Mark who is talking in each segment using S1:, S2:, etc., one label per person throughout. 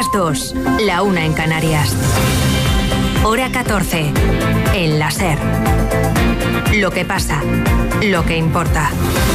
S1: las 2, la 1 en Canarias. Hora 14, en la SER. Lo que pasa, lo que importa.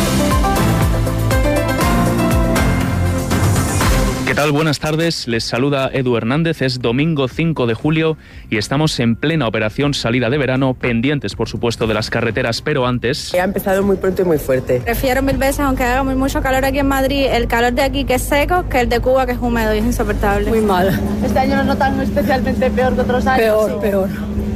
S2: ¿Qué tal? Buenas tardes, les saluda Edu Hernández, es domingo 5 de julio y estamos en plena operación salida de verano, pendientes por supuesto de las carreteras, pero antes...
S3: Ha empezado muy pronto y muy fuerte.
S4: Prefiero mil veces, aunque haga mucho calor aquí en Madrid, el calor de aquí que es seco, que el de Cuba que es húmedo y es insoportable.
S5: Muy mal.
S6: Este año nos notan especialmente peor que otros años.
S5: Peor.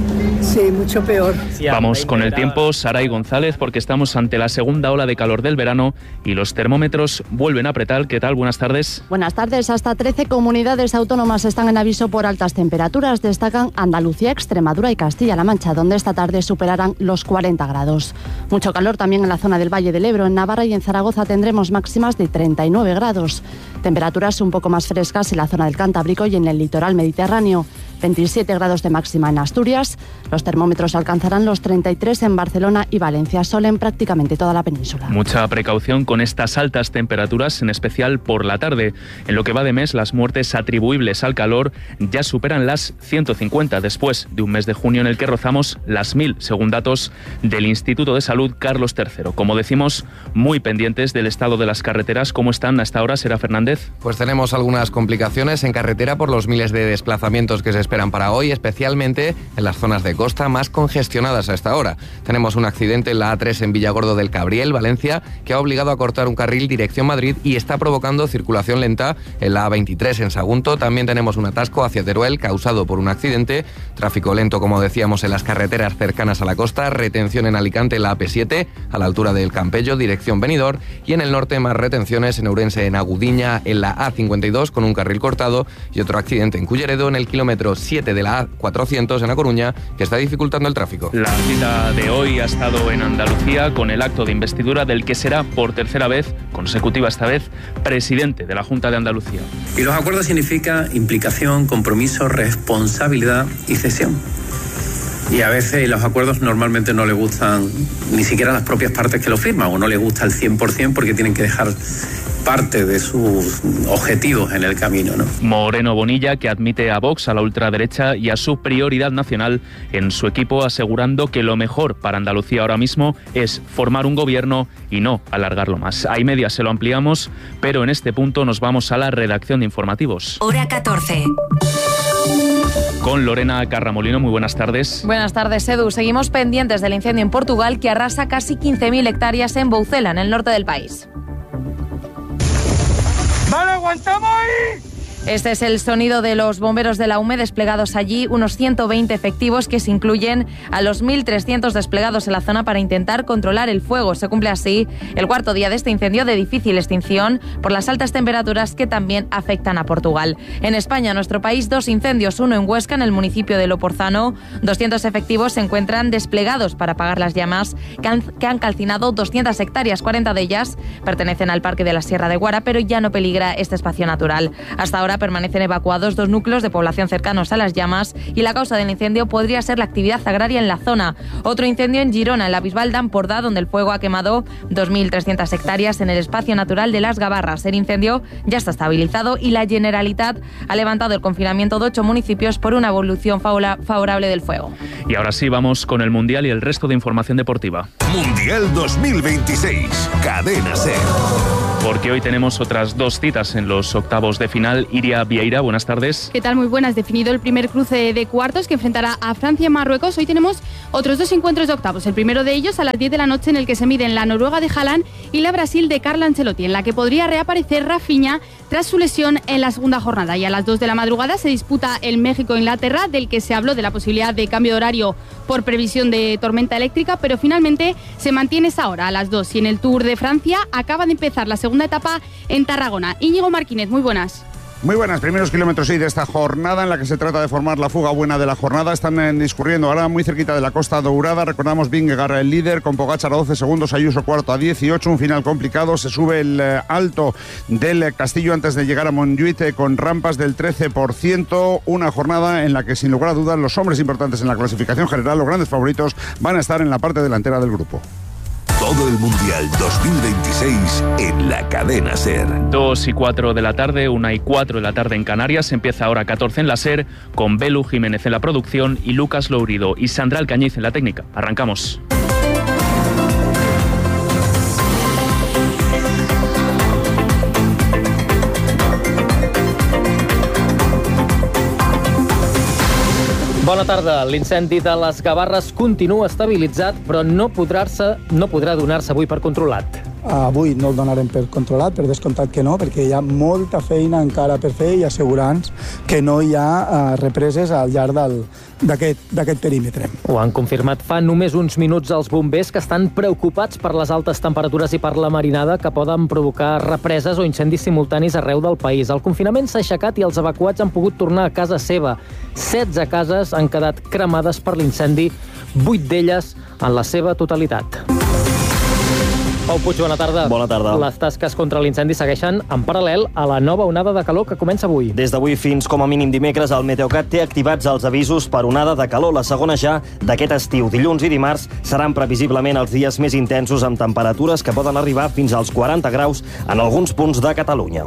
S5: Sí, mucho peor.
S2: Vamos con el tiempo, Saray González, porque estamos ante la segunda ola de calor del verano y los termómetros vuelven a apretar. ¿Qué tal? Buenas tardes.
S7: Buenas tardes. Hasta 13 comunidades autónomas están en aviso por altas temperaturas. Destacan Andalucía, Extremadura y Castilla-La Mancha, donde esta tarde superarán los 40 grados. Mucho calor también en la zona del Valle del Ebro. En Navarra y en Zaragoza tendremos máximas de 39 grados. Temperaturas un poco más frescas en la zona del Cantábrico y en el litoral mediterráneo. 27 grados de máxima en Asturias. Los termómetros alcanzarán los 33 en Barcelona y Valencia, sol en prácticamente toda la península.
S2: Mucha precaución con estas altas temperaturas, en especial por la tarde. En lo que va de mes, las muertes atribuibles al calor ya superan las 150, después de un mes de junio en el que rozamos las 1000, según datos del Instituto de Salud Carlos III. Como decimos, muy pendientes del estado de las carreteras. ¿Cómo están hasta ahora, Sera Fernández?
S8: Pues tenemos algunas complicaciones en carretera por los miles de desplazamientos que se esperan para hoy, especialmente en las zonas de costa más congestionadas a esta hora. Tenemos un accidente en la A3 en Villagordo del Cabriel, Valencia, que ha obligado a cortar un carril dirección Madrid y está provocando circulación lenta en la A23 en Sagunto. También tenemos un atasco hacia Teruel causado por un accidente. Tráfico lento, como decíamos, en las carreteras cercanas a la costa. Retención en Alicante en la AP7, a la altura del Campello, dirección Benidorm. Y en el norte más retenciones en Ourense, en Agudiña, en la A52 con un carril cortado. Y otro accidente en Culleredo en el kilómetro 7 de la A400 en A Coruña, que está dificultando el tráfico.
S2: La cita de hoy ha estado en Andalucía con el acto de investidura del que será por tercera vez, consecutiva esta vez, presidente de la Junta de Andalucía.
S9: Y los acuerdos significan implicación, compromiso, responsabilidad y cesión. Y a veces los acuerdos normalmente no le gustan ni siquiera a las propias partes que lo firman, o no les gusta al 100% porque tienen que dejar parte de sus objetivos en el camino, ¿no?
S2: Moreno Bonilla, que admite a Vox, a la ultraderecha y a su prioridad nacional en su equipo, asegurando que lo mejor para Andalucía ahora mismo es formar un gobierno y no alargarlo más. A media se lo ampliamos, pero en este punto nos vamos a la redacción de informativos.
S1: Hora 14.
S2: Con Lorena Carramolino, muy buenas tardes.
S10: Buenas tardes, Edu. Seguimos pendientes del incendio en Portugal que arrasa casi 15.000 hectáreas en Boucela, en el norte del país.
S11: ¡Vale, aguantamos ahí!
S10: Este es el sonido de los bomberos de la UME desplegados allí, unos 120 efectivos que se incluyen a los 1.300 desplegados en la zona para intentar controlar el fuego. Se cumple así el cuarto día de este incendio de difícil extinción por las altas temperaturas que también afectan a Portugal. En España, nuestro país, 2 incendios, uno en Huesca, en el municipio de Loporzano. 200 efectivos se encuentran desplegados para apagar las llamas que han calcinado 200 hectáreas. 40 de ellas pertenecen al Parque de la Sierra de Guara, pero ya no peligra este espacio natural. Hasta ahora permanecen evacuados 2 núcleos de población cercanos a las llamas y la causa del incendio podría ser la actividad agraria en la zona. Otro incendio en Girona, en la Bisbal d'Empordà, donde el fuego ha quemado 2.300 hectáreas en el espacio natural de Las Gavarras. El incendio ya está estabilizado y la Generalitat ha levantado el confinamiento de 8 municipios por una evolución favorable del fuego.
S2: Y ahora sí, vamos con el Mundial y el resto de información deportiva.
S12: Mundial 2026, Cadena SER.
S2: Porque hoy tenemos otras 2 citas en los octavos de final. Iria Vieira, buenas tardes.
S13: ¿Qué tal? Muy buenas. Definido el primer cruce de cuartos que enfrentará a Francia y Marruecos. Hoy tenemos otros 2 encuentros de octavos. El primero de ellos a las 10 de la noche, en el que se miden la Noruega de Haaland y la Brasil de Carlo Ancelotti, en la que podría reaparecer Rafinha tras su lesión en la segunda jornada. Y a las 2 de la madrugada se disputa el México-Inglaterra, del que se habló de la posibilidad de cambio de horario por previsión de tormenta eléctrica, pero finalmente se mantiene esa hora a las 2. Y en el Tour de Francia acaba de empezar la segunda etapa en Tarragona. Íñigo Martínez, muy buenas.
S14: Muy buenas, primeros kilómetros de esta jornada en la que se trata de formar la fuga buena de la jornada. Están discurriendo ahora muy cerquita de la Costa Dourada. Recordamos Vingegaard el líder, con Pogačar a 12 segundos, Ayuso cuarto a 18, un final complicado. Se sube el alto del Castillo antes de llegar a Montjuïc con rampas del 13%. Una jornada en la que, sin lugar a dudas, los hombres importantes en la clasificación general, los grandes favoritos, van a estar en la parte delantera del grupo.
S12: Todo el Mundial 2026 en la cadena SER.
S2: 2:04 de la tarde, 1:04 de la tarde en Canarias. Empieza ahora 14 en la SER con Belu Jiménez en la producción y Lucas Lourido y Sandra Alcañiz en la técnica. Arrancamos.
S15: Bona tarda. L'incendi de les Gavarres continua estabilitzat, però no podrà donar-se avui per controlat.
S16: Avui no el donarem per controlat, per descomptat que no, perquè hi ha molta feina encara per fer i assegurar-nos que no hi ha represes al llarg d'aquest perímetre.
S15: Ho han confirmat fa només uns minuts els bombers, que estan preocupats per les altes temperatures i per la marinada que poden provocar represes o incendis simultanis arreu del país. El confinament s'ha aixecat i els evacuats han pogut tornar a casa seva. 16 cases han quedat cremades per l'incendi, 8 d'elles en la seva totalitat. Pau Puig, bona tarda.
S17: Bona tarda.
S15: Les tasques contra l'incendi segueixen en paral·lel a la nova onada de calor que comença avui.
S17: Des d'avui fins com a mínim dimecres, el Meteocat té activats els avisos per onada de calor, la segona ja d'aquest estiu. Dilluns i dimarts seran previsiblement els dies més intensos, amb temperatures que poden arribar fins als 40 graus en alguns punts de Catalunya.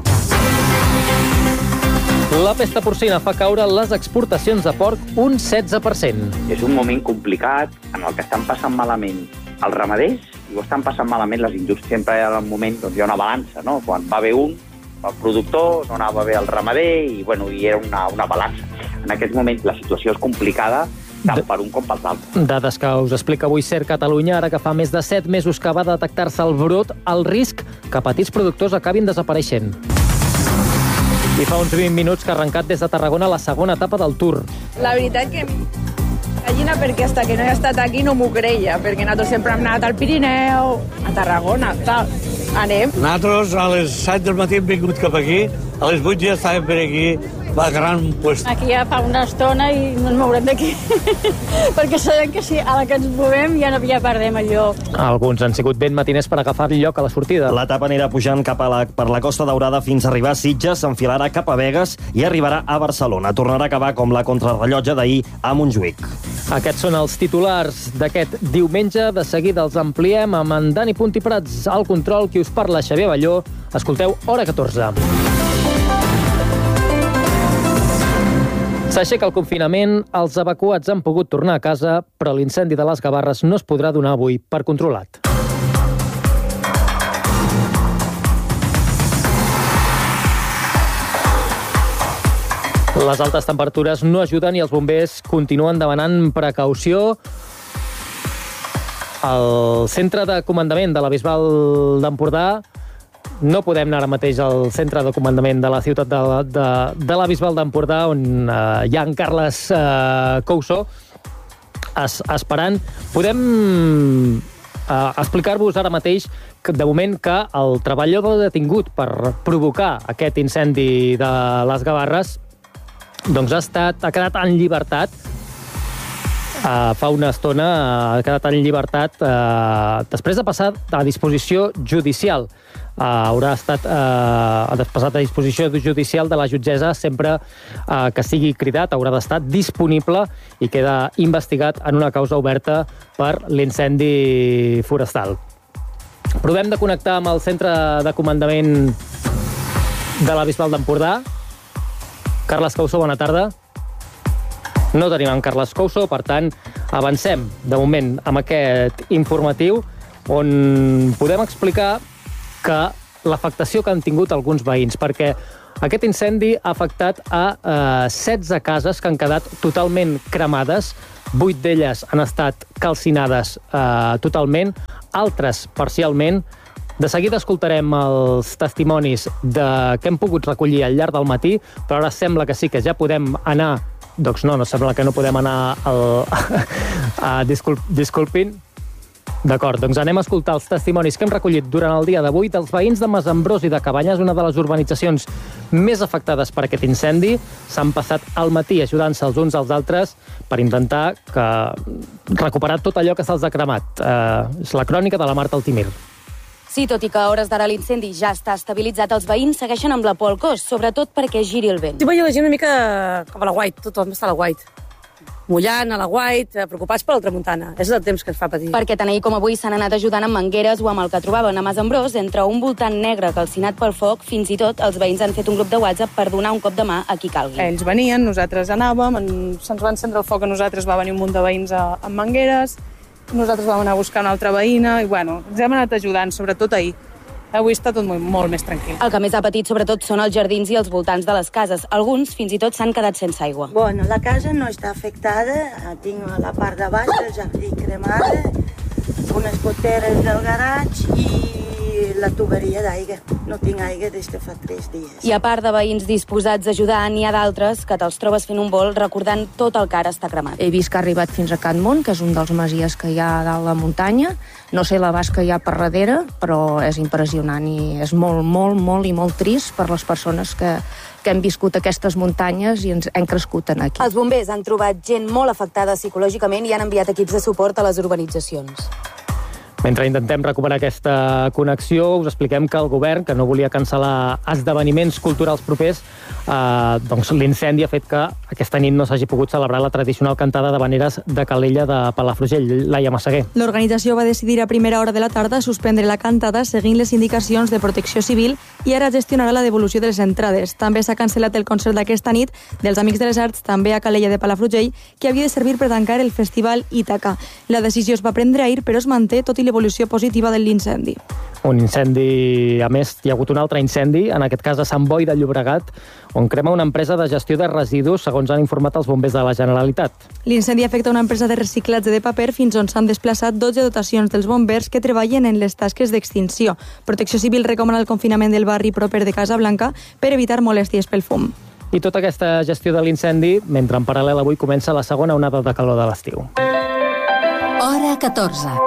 S15: La pesta porcina fa caure les exportacions de porc un 16%.
S18: És un moment complicat en el que estan passant malament els ramaders i ho estan passant malament les indústries. Sempre hi ha un moment, doncs hi ha una balança, no? Quan va bé un, el productor, no anava bé el ramader i era una balança. En aquests moments la situació és complicada tant per un com pels altres.
S15: Dades que us explica avui SER Catalunya, ara que fa més de 7 mesos que va detectar-se el brot, el risc que petits productors acabin desapareixent. I fa uns 20 minuts que ha arrencat des de Tarragona la segona etapa del Tour.
S4: La veritat que gallina, perquè hasta que no he estat aquí no m'ho creia, perquè nosaltres sempre hem anat al Pirineu, a Tarragona, tal. Anem.
S19: Nosaltres a les 7 del matí hem vingut cap aquí, a les 8 ja estàvem per aquí, va gran puesto.
S6: Aquí ja fa una estona i no ens mourem d'aquí, perquè sabem que si a la que ens movem ja perdem el lloc.
S15: Alguns han sigut ben matiners per agafar el lloc a la sortida.
S17: L'etapa anirà pujant per la Costa Daurada fins a arribar a Sitges, s'enfilarà cap a Begues i arribarà a Barcelona. Tornarà a acabar com la contrarrellotge d'ahir a Montjuïc.
S15: Aquests són els titulars d'aquest diumenge. De seguida els ampliem amb en Dani Punt i Prats al control. Qui us parla, Xavier Balló. Escolteu Hora 14. S'aixeca el confinament, els evacuats han pogut tornar a casa, però l'incendi de les Gavarres no es podrà donar avui per controlat. Les altes temperatures no ajuden i els bombers continuen demanant precaució. Al centre de comandament de la Bisbal d'Empordà, no podem anar ara mateix al centre de comandament de la ciutat de la Bisbal d'Empordà, on hi ha en Carles Couso esperant. Podem explicar-vos ara mateix que, de moment, que el treballador detingut per provocar aquest incendi de les Gavarres doncs ha quedat en llibertat. Fa una estona ha quedat en llibertat després de passar a disposició judicial. Haurà estat passat a disposició judicial de la jutgessa sempre que sigui cridat, haurà d'estar disponible i queda investigat en una causa oberta per l'incendi forestal. Provem de connectar amb el centre de comandament de la Bisbal d'Empordà. Carles Couso, bona tarda. No tenim en Carles Couso, per tant, avancem de moment amb aquest informatiu on podem explicar que l'afectació que han tingut alguns veïns, perquè aquest incendi ha afectat a 16 cases que han quedat totalment cremades, 8 d'elles han estat calcinades totalment, altres parcialment. De seguida escoltarem els testimonis que hem pogut recollir al llarg del matí, però ara sembla que sí que ja podem anar. Doncs no sembla que no podem anar disculpin. D'acord, doncs anem a escoltar els testimonis que hem recollit durant el dia d'avui dels veïns de Masambrós i de Cabanyes, una de les urbanitzacions més afectades per aquest incendi. S'han passat el matí ajudant-se els uns als altres per intentar recuperar tot allò que se'ls ha cremat. És la crònica de la Marta Altimir.
S20: Sí, tot i que a hores d'ara l'incendi ja està estabilitzat, els veïns segueixen amb la por al cos, sobretot perquè giri el vent.
S21: Jo veia la gent una mica com a la White, tothom està a la White.
S3: mullant a la White, preocupats per la tramuntana. És el temps que ens fa patir.
S20: Perquè tant ahir com avui s'han anat ajudant amb mangueres o amb el que trobaven a Mas Ambrós, entre un voltant negre calcinat pel foc, fins i tot els veïns han fet un grup de WhatsApp per donar un cop de mà a qui calgui.
S4: Ells venien, nosaltres anàvem, se'ns va encendre el foc a nosaltres, va venir un munt de veïns amb mangueres, nosaltres vam anar a buscar una altra veïna i, bueno, ens hem anat ajudant, sobretot ahir. Avui està tot molt més tranquil.
S20: El que més ha patit, sobretot, són els jardins i els voltants de les cases. Alguns, fins i tot, s'han quedat sense aigua.
S21: Bueno, la casa no està afectada. Tinc a la part de baix el jardí cremada, unes goteres del garatge i la tuberia d'aigua. No tinc aigua des de fa 3 dies.
S20: I a part de veïns disposats a ajudar, n'hi ha d'altres que te'ls trobes fent un vol recordant tot el que ara està cremat.
S22: He vist que ha arribat fins a Can Mont, que és un dels masies que hi ha a dalt la muntanya. No sé l'abast que hi ha per darrere, però és impressionant i és molt trist per les persones que hem viscut aquestes muntanyes i ens hem crescut aquí.
S20: Els bombers han trobat gent molt afectada psicològicament i han enviat equips de suport a les urbanitzacions.
S15: Mentre intentem recuperar aquesta connexió, us expliquem que el govern, que no volia cancel·lar esdeveniments culturals propers, doncs l'incendi ha fet que aquesta nit no s'hagi pogut celebrar la tradicional cantada d'havaneres de Calella de Palafrugell. Laia Massaguer.
S23: L'organització va decidir a primera hora de la tarda suspendre la cantada seguint les indicacions de Protecció Civil i ara gestionarà la devolució de les entrades. També s'ha cancel·lat el concert d'aquesta nit dels Amics de les Arts, també a Calella de Palafrugell, que havia de servir per tancar el festival Ítaca. La decisió es va prendre ahir, però es manté tot i l'evolució positiva de l'incendi.
S15: Un incendi, a més, hi ha hagut un altre incendi, en aquest cas a Sant Boi de Llobregat, on crema una empresa de gestió de residus, segons han informat els bombers de la Generalitat.
S23: L'incendi afecta una empresa de reciclatge de paper fins on s'han desplaçat 12 dotacions dels bombers que treballen en les tasques d'extinció. Protecció Civil recomana el confinament del barri proper de Casablanca per evitar molèsties pel fum.
S15: I tota aquesta gestió de l'incendi, mentre en paral·lel avui comença la segona onada de calor de l'estiu.
S1: Hora 14.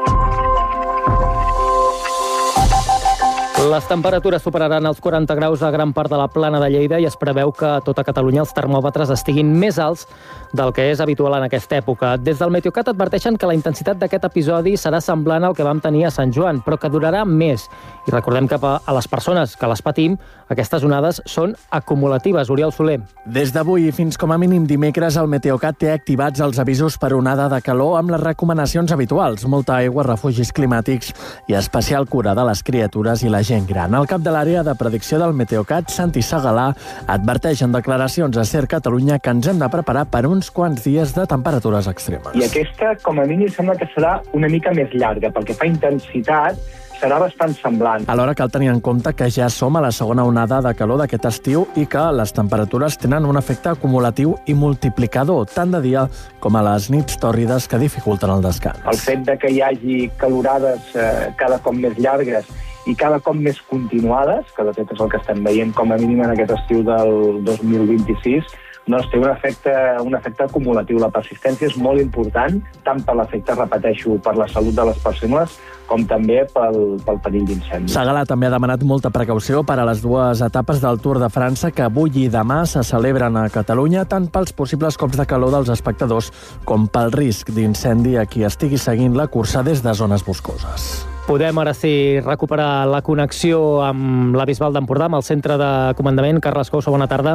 S15: Les temperatures superaran els 40 graus a gran part de la plana de Lleida i es preveu que a tota Catalunya els termòmetres estiguin més alts del que és habitual en aquesta època. Des del Meteocat adverteixen que la intensitat d'aquest episodi serà semblant al que vam tenir a Sant Joan, però que durarà més. I recordem que a les persones que les patim, aquestes onades són acumulatives. Oriol Soler.
S24: Des d'avui fins com a mínim dimecres, el Meteocat té activats els avisos per onada de calor amb les recomanacions habituals, molta aigua, refugis climàtics i especial cura de les criatures i la gent gran. El cap de l'àrea de predicció del Meteocat, Santi Segalà, adverteix en declaracions a SER Catalunya que ens hem de preparar per uns quants dies de temperatures extremes.
S25: I aquesta, com a mínim, sembla que serà una mica més llarga. Pel que fa a intensitat, serà bastant semblant.
S24: Alhora cal tenir en compte que ja som a la segona onada de calor d'aquest estiu i que les temperatures tenen un efecte acumulatiu i multiplicador, tant de dia com a les nits tòrrides que dificulten el descans.
S25: El fet de que hi hagi calorades cada cop més llargues i cada cop més continuades, que de fet és el que estem veient com a mínim en aquest estiu del 2026, doncs té un efecte acumulatiu. La persistència és molt important, tant per l'efecte, repeteixo, per la salut de les persones, com també pel perill d'incendi.
S24: Segalà també ha demanat molta precaució per a les dues etapes del Tour de França que avui i demà se celebren a Catalunya, tant pels possibles cops de calor dels espectadors com pel risc d'incendi a qui estigui seguint la cursa des de zones boscoses.
S15: Podem ara sí recuperar la connexió amb la Bisbal d'Empordà, amb el centre de comandament. Carles Couso, bona tarda.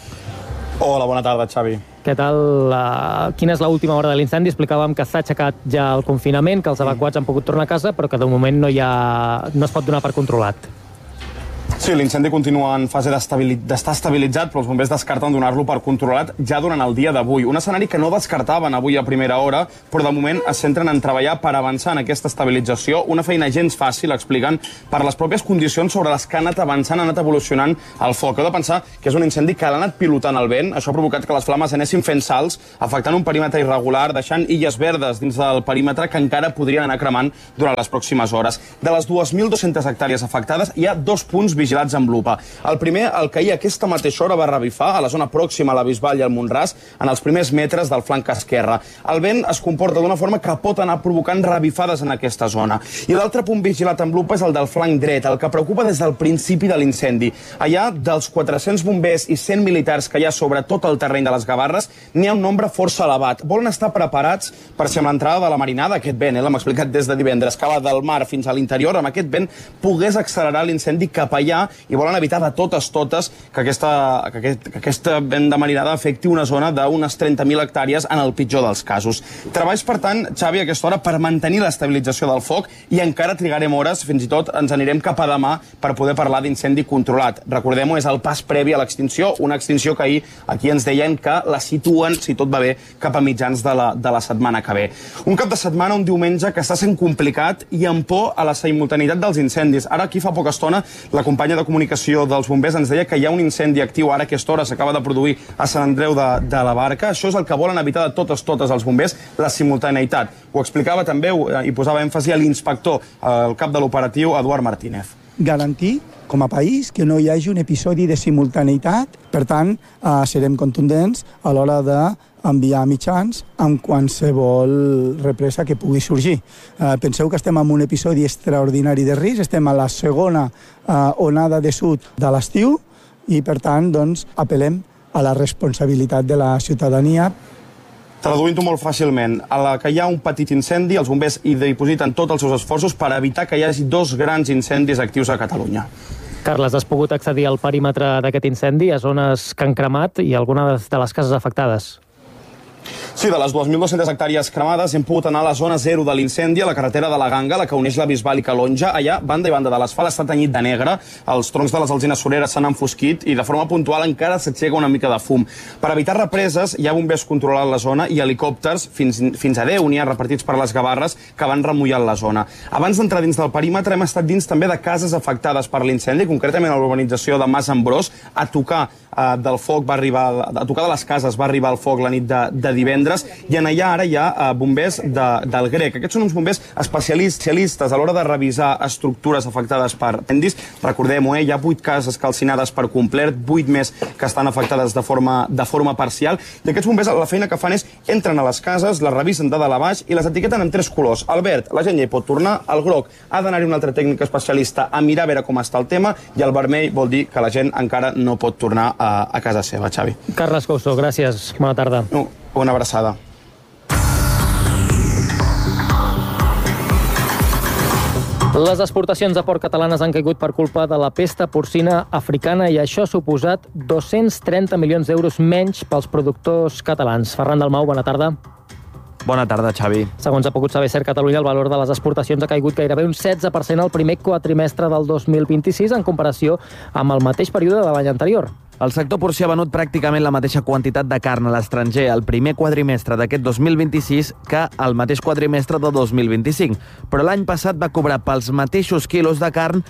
S26: Hola, bona tarda, Xavi.
S15: Què tal? Quina és l'última hora de l'incendi? Explicàvem que s'ha aixecat ja el confinament, que els evacuats han pogut tornar a casa, però que de moment no es pot donar per controlat.
S26: Sí, l'incendi continua en fase d'estar estabilitzat, però els bombers descarten donar-lo per controlat ja durant el dia d'avui. Un escenari que no descartaven avui a primera hora, però de moment es centren en treballar per avançar en aquesta estabilització. Una feina gens fàcil, expliquen, per les pròpies condicions sobre les que ha anat avançant, ha anat evolucionant el foc. Heu de pensar que és un incendi que l'ha anat pilotant el vent. Això ha provocat que les flames anessin fent salts, afectant un perímetre irregular, deixant illes verdes dins del perímetre que encara podrien anar cremant durant les pròximes hores. De les 2.200 hectàrees afectades, hi ha 2 punts vigilats amb lupa. El primer, el que ahir a aquesta mateixa hora va revifar, a la zona pròxima a la Bisbal i al Montràs, en els primers metres del flanc esquerre. El vent es comporta d'una forma que pot anar provocant revifades en aquesta zona. I l'altre punt vigilat amb lupa és el del flanc dret, el que preocupa des del principi de l'incendi. Allà, dels 400 bombers i 100 militars que hi ha sobre tot el terreny de les Gavarres, n'hi ha un nombre força elevat. Volen estar preparats per si amb l'entrada de la marinada, aquest vent, l'hem explicat des de divendres, que va del mar fins a l'interior, amb aquest vent pogués accelerar l'incendi cap allà allà i volen evitar de totes que aquesta venda marinada afecti una zona d'unes 30.000 hectàrees en el pitjor dels casos. Treballs, per tant, Xavi, a aquesta hora per mantenir l'estabilització del foc i encara trigarem hores, fins i tot ens anirem cap a demà per poder parlar d'incendi controlat. Recordem-ho, és el pas previ a l'extinció, una extinció que ahir aquí ens deien que la situen, si tot va bé, cap a mitjans de la setmana que ve. Un cap de setmana, un diumenge, que està sent complicat i amb por a la simultaneïtat dels incendis. Ara, aquí fa poca estona, la companya de comunicació dels bombers ens deia que hi ha un incendi actiu ara a aquesta hora, s'acaba de produir a Sant Andreu de la Barca. Això és el que volen evitar de totes els bombers, la simultaneïtat. Ho explicava també i posava èmfasi a l'inspector, el cap de l'operatiu, Eduard Martínez.
S16: Garantir, com a país, que no hi hagi un episodi de simultaneïtat. Per tant, serem contundents a l'hora d'enviar mitjans amb qualsevol represa que pugui sorgir. Penseu que estem en un episodi extraordinari de risc, estem a la segona onada de sud de l'estiu i, per tant, doncs, apel·lem a la responsabilitat de la ciutadania.
S26: Traduint-ho molt fàcilment, a la que hi ha un petit incendi, els bombers hi dipositen tots els seus esforços per evitar que hi hagi 2 grans incendis actius a Catalunya.
S15: Carles, has pogut accedir al perímetre d'aquest incendi, a zones que han cremat i algunes de les cases afectades?
S26: Sí, de les 2.200 hectàrees cremades hem pogut anar a la zona 0 de l'incendi, a la carretera de la Ganga, la que uneix la Bisbal i Calonja. Allà, banda i banda de l'asfalt està tenyit de negre, els troncs de les alzines sureres s'han enfosquit i de forma puntual encara s'aixeca una mica de fum. Per evitar represes, hi ha bombers controlant la zona i helicòpters, fins a 10 n'hi ha repartits per les Gavarres, que van remullant la zona. Abans d'entrar dins del perímetre hem estat dins també de cases afectades per l'incendi, concretament a l'urbanització de Mas Ambrós. A tocar de les cases va arribar el foc la nit de divendres i en allà ara hi ha bombers del Grec. Aquests són uns bombers especialistes a l'hora de revisar estructures afectades per incendis. Recordem-ho, hi ha 8 cases calcinades per complet, 8 més que estan afectades de forma parcial, i aquests bombers la feina que fan és entren a les cases, les revisen de dalt a baix i les etiqueten en 3 colors. El verd, la gent ja hi pot tornar, el groc ha d'anar-hi un altre tècnic especialista a mirar a veure com està el tema, i el vermell vol dir que la gent encara no pot tornar a casa seva, Xavi.
S15: Carles Couso, gràcies. Bona tarda.
S26: Una abraçada.
S15: Les exportacions de porc catalanes han caigut per culpa de la pesta porcina africana i això ha suposat 230 milions d'euros menys pels productors catalans. Ferran Dalmau, bona tarda.
S5: Bona tarda, Xavi.
S15: Segons ha pogut saber Ser Catalunya, el valor de les exportacions ha caigut gairebé un 16% al primer quatrimestre del 2026 en comparació amb el mateix període de l'any anterior.
S5: El sector porcí ha venut pràcticament la mateixa quantitat de carn a l'estranger el primer quadrimestre d'aquest 2026 que el mateix quadrimestre de 2025. Però l'any passat va cobrar pels mateixos quilos de carn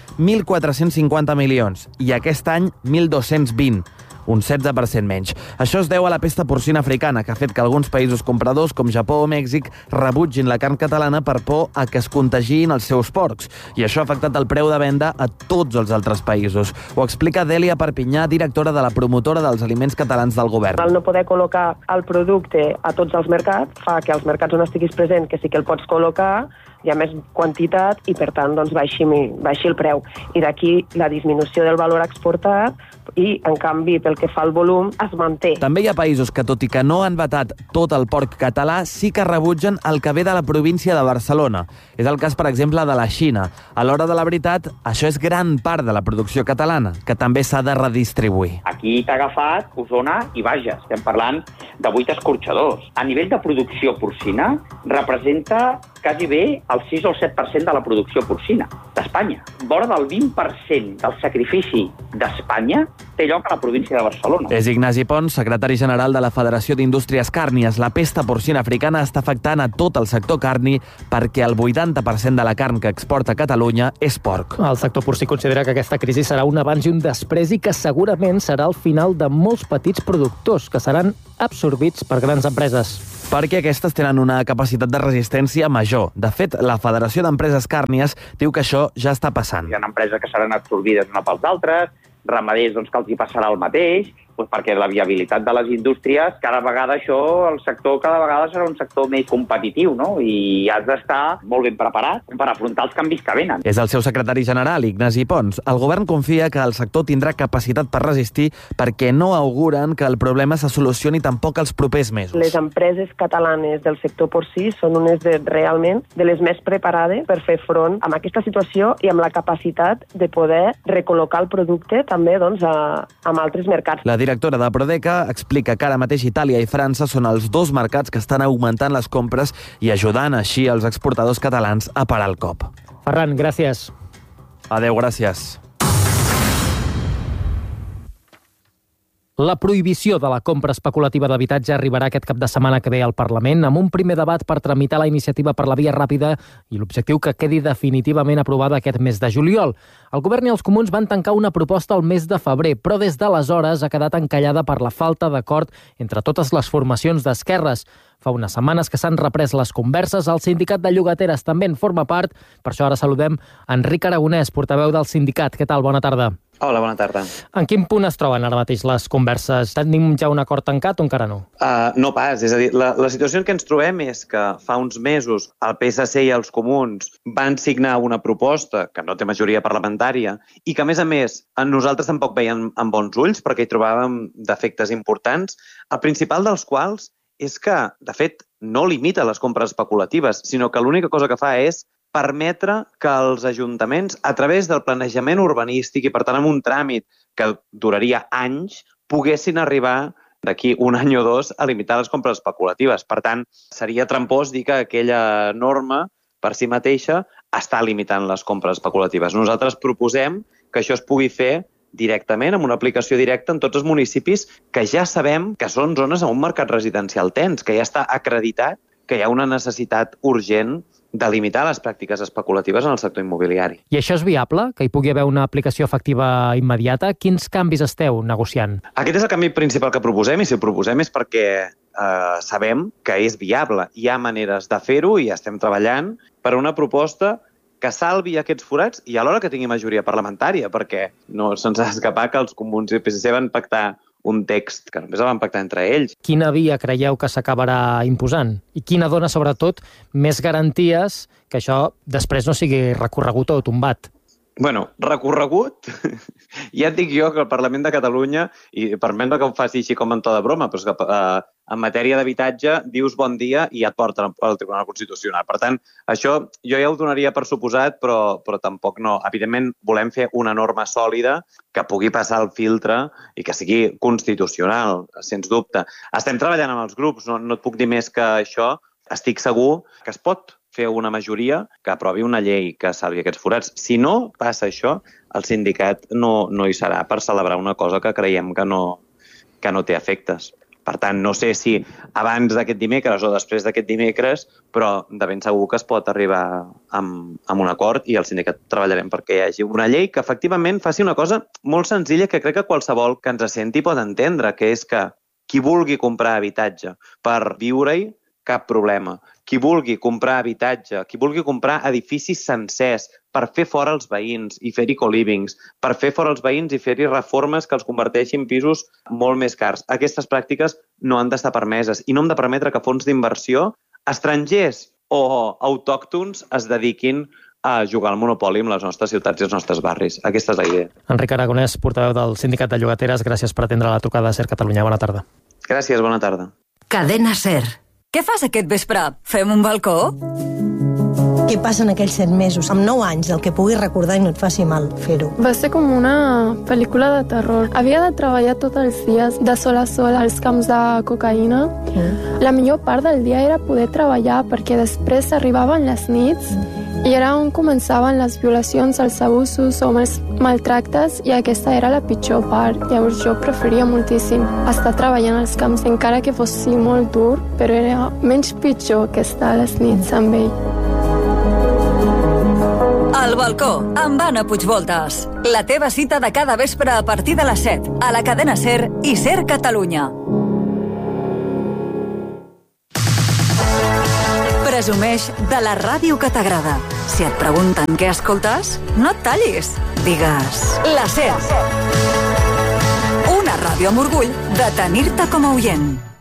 S5: 1.450 milions i aquest any 1.220. Un 16% menys. Això es deu a la pesta porcina africana, que ha fet que alguns països compradors, com Japó o Mèxic, rebutgin la carn catalana per por a que es contagiïn els seus porcs. I això ha afectat el preu de venda a tots els altres països. Ho explica Dèlia Perpinyà, directora de la promotora dels aliments catalans del govern.
S7: El no poder col·locar el producte a tots els mercats fa que als mercats on estiguis present, que sí que el pots col·locar, hi ha més quantitat i, per tant, doncs, baixi el preu. I d'aquí la disminució del valor exportat i, en canvi, pel que fa al volum, es manté.
S5: També hi ha països que, tot i que no han vetat tot el porc català, sí que rebutgen el que ve de la província de Barcelona. És el cas, per exemple, de la Xina. A l'hora de la veritat, això és gran part de la producció catalana, que també s'ha de redistribuir.
S18: Aquí t'ha agafat Osona i Bages. Estem parlant de 8 escorxadors. A nivell de producció porcina, representa quasi bé el 6 o el 7% de la producció porcina d'Espanya. Vora del 20% del sacrifici d'Espanya té lloc a la província de Barcelona.
S5: És Ignasi Pons, secretari general de la Federació d'Indústries Càrnies. La pesta porcina africana està afectant a tot el sector carni perquè el 80% de la carn que exporta Catalunya és porc.
S15: El sector porcí considera que aquesta crisi serà un abans i un després i que segurament serà el final de molts petits productors que seran absorbits per grans empreses.
S5: Perquè aquestes tenen una capacitat de resistència major. De fet, la Federació d'Empreses Càrnies diu que això ja està passant.
S18: Hi ha empreses que seran absorbides una pels altres, ramaders que els hi passarà el mateix, perquè la viabilitat de les indústries, cada vegada el sector cada vegada serà un sector més competitiu, no? I has d'estar molt ben preparat per afrontar els canvis que venen.
S5: És el seu secretari general, Ignasi Pons. El govern confia que el sector tindrà capacitat per resistir perquè no auguren que el problema se solucioni tampoc els propers mesos.
S7: Les empreses catalanes del sector porcí són unes realment de les més preparades per fer front a aquesta situació i amb la capacitat de poder recol·locar el producte també amb altres mercats.
S5: La directora de Prodeca explica que ara mateix Itàlia i França són els dos mercats que estan augmentant les compres i ajudant així els exportadors catalans a parar el cop.
S15: Ferran, gràcies.
S5: Adéu, gràcies.
S15: La prohibició de la compra especulativa d'habitatge arribarà aquest cap de setmana que ve al Parlament amb un primer debat per tramitar la iniciativa per la via ràpida i l'objectiu que quedi definitivament aprovada aquest mes de juliol. El govern i els comuns van tancar una proposta el mes de febrer, però des d'aleshores ha quedat encallada per la falta d'acord entre totes les formacions d'esquerres. Fa unes setmanes que s'han reprès les converses, el sindicat de llogateres també en forma part, per això ara saludem Enric Aragonès, portaveu del sindicat. Què tal? Bona tarda.
S8: Hola, bona tarda.
S15: En quin punt es troben ara mateix les converses? Tenim ja un acord tancat o encara no?
S8: No pas, és a dir, la situació en què ens trobem és que fa uns mesos el PSC i els comuns van signar una proposta que no té majoria parlamentària i que, a més, nosaltres tampoc veiem amb bons ulls perquè hi trobàvem defectes importants, el principal dels quals és que, de fet, no limita les compres especulatives, sinó que l'única cosa que fa és permetre que els ajuntaments, a través del planejament urbanístic i, per tant, amb un tràmit que duraria anys, poguessin arribar d'aquí un any o dos a limitar les compres especulatives. Per tant, seria trampós dir que aquella norma per si mateixa està limitant les compres especulatives. Nosaltres proposem que això es pugui fer directament, amb una aplicació directa en tots els municipis que ja sabem que són zones amb un mercat residencial tens, que ja està acreditat que hi ha una necessitat urgent de limitar les pràctiques especulatives en el sector immobiliari.
S15: I això és viable? Que hi pugui haver una aplicació efectiva immediata? Quins canvis esteu negociant?
S8: Aquest és el canvi principal que proposem, i si el proposem és perquè sabem que és viable. Hi ha maneres de fer-ho i estem treballant per una proposta que salvi aquests forats i alhora que tingui majoria parlamentària, perquè no se'ns ha d'escapar que els comuns i el PSC van pactar un text que només el van pactar entre ells.
S15: Quina via creieu que s'acabarà imposant? I quina dona, sobretot, més garanties que això després no sigui recorregut o tombat?
S8: Bueno, recorregut, ja et dic jo que el Parlament de Catalunya, i permet que ho faci així com en to de broma, però és que en matèria d'habitatge dius bon dia i ja et porten al Tribunal Constitucional. Per tant, això jo ja ho donaria per suposat, però tampoc no. Evidentment, volem fer una norma sòlida que pugui passar el filtre i que sigui constitucional, sens dubte. Estem treballant amb els grups, no et puc dir més que això. Estic segur que es pot fer una majoria que aprovi una llei que salvi aquests forats. Si no passa això, el sindicat no hi serà per celebrar una cosa que creiem que no té efectes. Per tant, no sé si abans d'aquest dimecres o després d'aquest dimecres, però de ben segur que es pot arribar amb un acord i el sindicat treballarem perquè hi hagi una llei que efectivament faci una cosa molt senzilla que crec que qualsevol que ens senti pot entendre, que és que qui vulgui comprar habitatge per viure-hi, cap problema. Qui vulgui comprar habitatge, qui vulgui comprar edificis sencers per fer fora els veïns i fer-hi co-livings, per fer fora els veïns i fer-hi reformes que els converteixin en pisos molt més cars. Aquestes pràctiques no han d'estar permeses i no hem de permetre que fons d'inversió estrangers o autòctons es dediquin a jugar al monopoli amb les nostres ciutats i els nostres barris. Aquesta és la idea.
S15: Enric Aragonès, portaveu del Sindicat de Llogateres, gràcies per atendre la trucada de SER Catalunya. Bona tarda.
S8: Gràcies, bona tarda.
S1: Cadena SER. Què fas aquest vespre? Fem un balcó?
S9: Què passa en aquells 7 mesos, amb 9 anys, del que puguis recordar i no et faci mal fer-ho?
S10: Va ser com una pel·lícula de terror. Havia de treballar tots els dies, de sol a sol, als camps de cocaïna. La millor part del dia era poder treballar, perquè després arribaven les nits i era on començaven les violacions, els abusos o els maltractes, i aquesta era la pitjor part. Llavors jo preferia moltíssim estar treballant als camps, encara que fos molt dur, però era menys pitjor que estar a les nits amb ell.
S1: El balcó, amb Anna Puigvoltes. La teva cita de cada vespre a partir de les 7, a la cadena SER i SER Catalunya. Presumeix de la ràdio que t'agrada. Si et pregunten què escoltes, no et tallis. Digues la SER. Una ràdio
S2: ràdio amb orgull de tenir-te com a oient.